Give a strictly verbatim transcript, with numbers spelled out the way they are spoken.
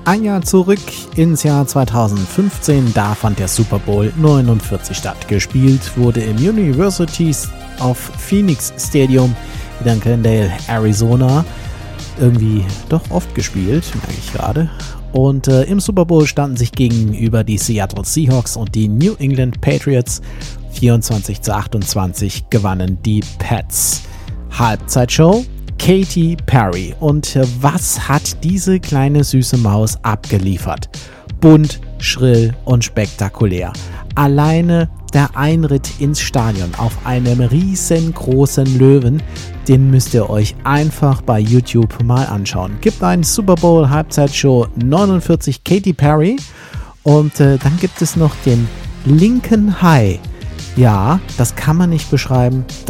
Ein Jahr zurück ins Jahr zweitausendfünfzehn, da fand der Super Bowl neunundvierzig statt. Gespielt wurde im University of Phoenix Stadium in Glendale, Arizona. Irgendwie doch oft gespielt, merke ich gerade. Und äh, im Super Bowl standen sich gegenüber die Seattle Seahawks und die New England Patriots. vierundzwanzig zu achtundzwanzig gewannen die Pats. Halbzeitshow: Katy Perry. Und was hat diese kleine süße Maus abgeliefert? Bunt, schrill und spektakulär. Alleine der Einritt ins Stadion auf einem riesengroßen Löwen, den müsst ihr euch einfach bei YouTube mal anschauen. Gibt ein Super Bowl Halbzeitshow neunundvierzig Katy Perry und äh, dann gibt es noch den linken Hai. Ja, das kann man nicht beschreiben.